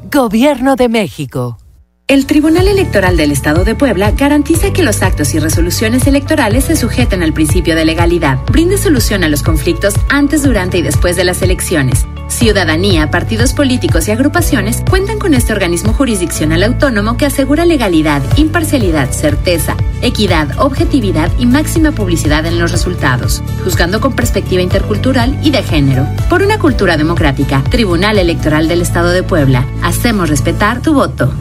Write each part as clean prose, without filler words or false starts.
Gobierno de México. El Tribunal Electoral del Estado de Puebla garantiza que los actos y resoluciones electorales se sujeten al principio de legalidad. Brinde solución a los conflictos antes, durante y después de las elecciones. Ciudadanía, partidos políticos y agrupaciones cuentan con este organismo jurisdiccional autónomo que asegura legalidad, imparcialidad, certeza, equidad, objetividad y máxima publicidad en los resultados, juzgando con perspectiva intercultural y de género. Por una cultura democrática, Tribunal Electoral del Estado de Puebla. Hacemos respetar tu voto.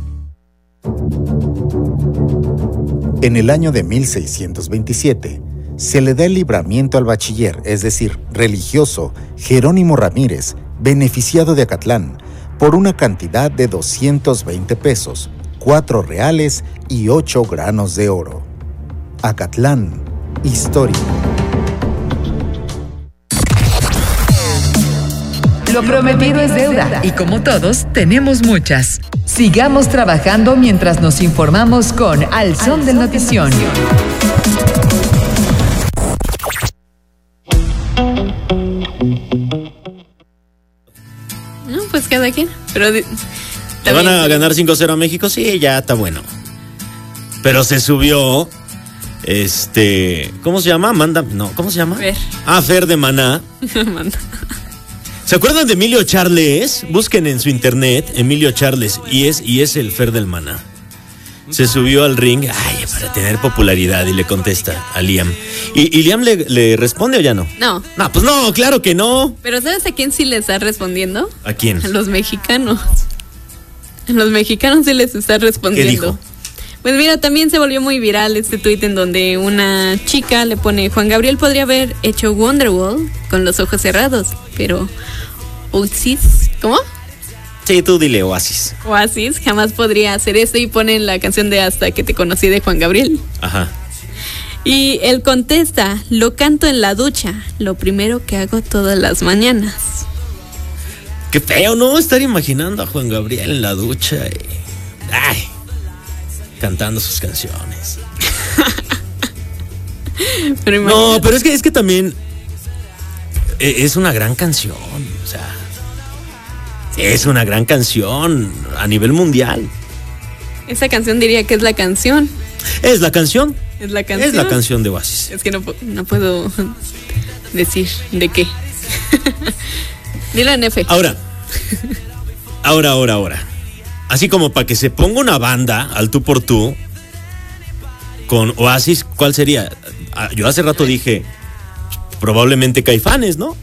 En el año de 1627, se le da el libramiento al bachiller, es decir, religioso, Jerónimo Ramírez, beneficiado de Acatlán, por una cantidad de 220 pesos, 4 reales y 8 granos de oro. Acatlán, histórico. Lo prometido es deuda y como todos, tenemos muchas. Sigamos trabajando mientras nos informamos con Al Son del Notición. No, pues cada quien. Pero ¿te van a ganar 5-0 a México? Sí, ya está bueno. Pero se subió, ¿cómo se llama? ¿Cómo se llama? Fer. Fer de Maná. ¿Se acuerdan de Emilio Charles? Busquen en su internet Emilio Charles y es el Fer del Maná. Se subió al ring, para tener popularidad, y le contesta a Liam. ¿Y Liam le responde o ya no? No. No, pues no, claro que no. Pero ¿sabes a quién sí le está respondiendo? ¿A quién? A los mexicanos. A los mexicanos sí les está respondiendo. ¿Qué dijo? Pues mira, también se volvió muy viral este tuit en donde una chica le pone: Juan Gabriel podría haber hecho Wonderwall con los ojos cerrados, pero Oasis, ¿cómo? Sí, tú dile Oasis. Oasis jamás podría hacer eso, y ponen la canción de Hasta que te conocí de Juan Gabriel. Ajá. Y él contesta: lo canto en la ducha, lo primero que hago todas las mañanas. Qué feo, ¿no? Estar imaginando a Juan Gabriel en la ducha y... cantando sus canciones. No, pero es que también es una gran canción, o sea, es una gran canción a nivel mundial. Esa canción diría que es la canción. ¿Es la canción? Es la canción. Es la canción de Oasis. Es que no puedo decir de qué. Dilo en F. Ahora. Así como para que se ponga una banda al tú por tú con Oasis, ¿cuál sería? Yo hace rato dije probablemente Caifanes, ¿no?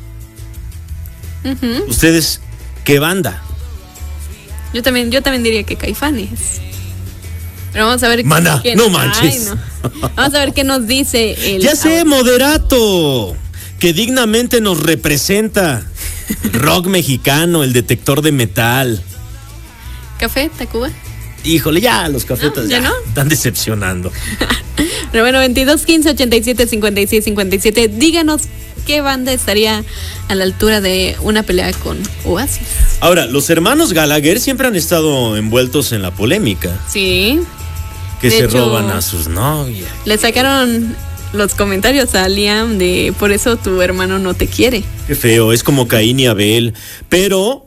Uh-huh. ¿Ustedes qué banda? Yo también diría que Caifanes. Pero vamos a ver. Maná, no manches. No. Vamos a ver qué nos dice el... Ya sé, Moderato, que dignamente nos representa. Rock mexicano, el detector de metal. ¿Café, Tacuba? Híjole, ya los cafetas ¿Ya no? están decepcionando. Pero bueno, 22 15 87 56 57. Díganos qué banda estaría a la altura de una pelea con Oasis. Ahora, los hermanos Gallagher siempre han estado envueltos en la polémica. Sí. Que de se hecho, roban a sus novias. Le sacaron los comentarios a Liam de por eso tu hermano no te quiere. Qué feo, es como Caín y Abel. Pero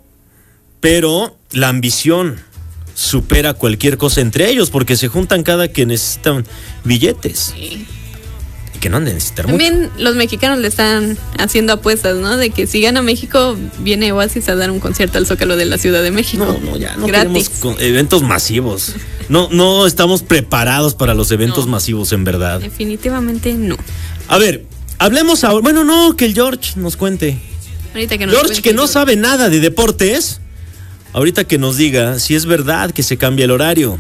la ambición supera cualquier cosa entre ellos, porque se juntan cada que necesitan billetes. Sí. Y que no han de necesitar También mucho. los mexicanos le están haciendo apuestas, ¿no? De que si gana México, viene Oasis a dar un concierto al Zócalo de la Ciudad de México. No, ya no gratis. queremos eventos masivos. No estamos preparados para los eventos masivos, en verdad. Definitivamente no. A ver, hablemos ahora. Bueno, no, que el George nos cuente. Ahorita que nos George, cuente que no sabe nada de deportes, ahorita que nos diga si es verdad que se cambia el horario.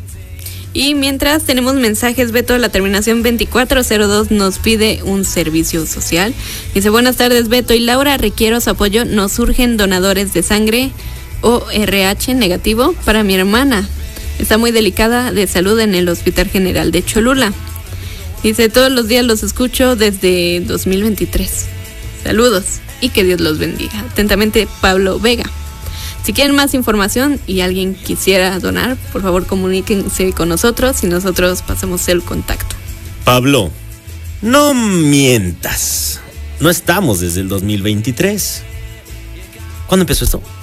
Y mientras tenemos mensajes, Beto, la terminación 2402 nos pide un servicio social. Dice: buenas tardes, Beto y Laura, requiero su apoyo. Nos surgen donadores de sangre o RH negativo para mi hermana. Está muy delicada de salud en el Hospital General de Cholula. Dice: todos los días los escucho desde 2023. Saludos y que Dios los bendiga. Atentamente, Pablo Vega. Si quieren más información y alguien quisiera donar, por favor comuníquense con nosotros y nosotros pasamos el contacto. Pablo, no mientas. No estamos desde el 2023. ¿Cuándo empezó esto?